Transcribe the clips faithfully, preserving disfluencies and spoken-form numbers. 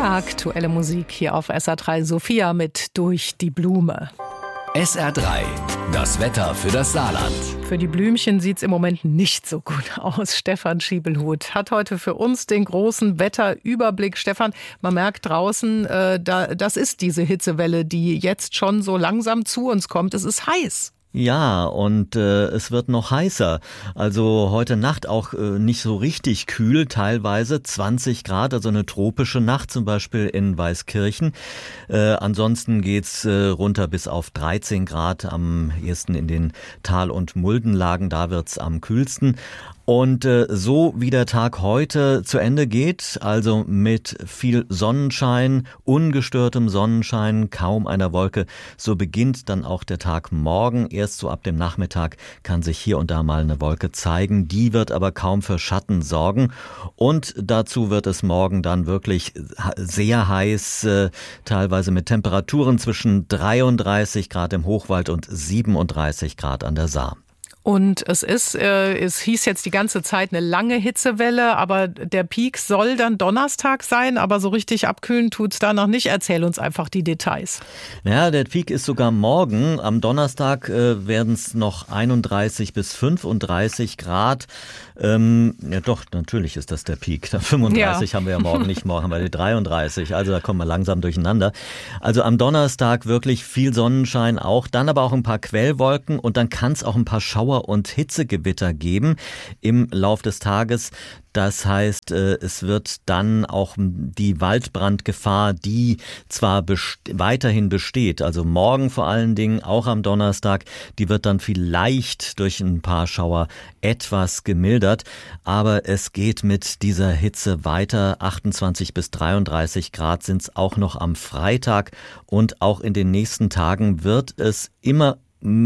Aktuelle Musik hier auf S R drei. Sophia mit Durch die Blume. S R drei, das Wetter für das Saarland. Für die Blümchen sieht es im Moment nicht so gut aus. Stefan Schiebelhut hat heute für uns den großen Wetterüberblick. Stefan, man merkt draußen, äh, da, das ist diese Hitzewelle, die jetzt schon so langsam zu uns kommt. Es ist heiß. Ja, und äh, es wird noch heißer. Also heute Nacht auch äh, nicht so richtig kühl, teilweise zwanzig Grad, also eine tropische Nacht zum Beispiel in Weißkirchen. Äh, ansonsten geht's äh, runter bis auf dreizehn Grad, am ehesten in den Tal- und Muldenlagen, da wird's am kühlsten. Und äh, so wie der Tag heute zu Ende geht, also mit viel Sonnenschein, ungestörtem Sonnenschein, kaum einer Wolke, so beginnt dann auch der Tag morgen. Erst so ab dem Nachmittag kann sich hier und da mal eine Wolke zeigen, die wird aber kaum für Schatten sorgen. Und dazu wird es morgen dann wirklich sehr heiß, äh, teilweise mit Temperaturen zwischen dreiunddreißig Grad im Hochwald und siebenunddreißig Grad an der Saar. Und es ist, äh, es hieß jetzt die ganze Zeit eine lange Hitzewelle, aber der Peak soll dann Donnerstag sein, aber so richtig abkühlen tut's da noch nicht. Erzähl uns einfach die Details. Ja, der Peak ist sogar morgen. Am Donnerstag äh, werden es noch einunddreißig bis fünfunddreißig Grad. Ähm, ja doch, natürlich ist das der Peak. fünfunddreißig ja. haben wir ja morgen nicht, morgen haben wir die dreiunddreißig. Also da kommen wir langsam durcheinander. Also am Donnerstag wirklich viel Sonnenschein auch, dann aber auch ein paar Quellwolken und dann kann es auch ein paar Schauer und Hitzegewitter geben im Lauf des Tages. Das heißt, es wird dann auch die Waldbrandgefahr, die zwar best- weiterhin besteht, also morgen vor allen Dingen, auch am Donnerstag, die wird dann vielleicht durch ein paar Schauer etwas gemildert. Aber es geht mit dieser Hitze weiter. achtundzwanzig bis dreiunddreißig Grad sind es auch noch am Freitag. Und auch in den nächsten Tagen wird es immer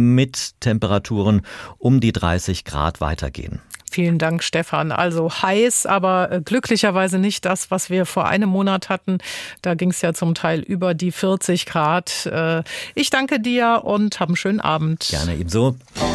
mit Temperaturen um die dreißig Grad weitergehen. Vielen Dank, Stefan. Also heiß, aber glücklicherweise nicht das, was wir vor einem Monat hatten. Da ging es ja zum Teil über die vierzig Grad. Ich danke dir und hab einen schönen Abend. Gerne ebenso.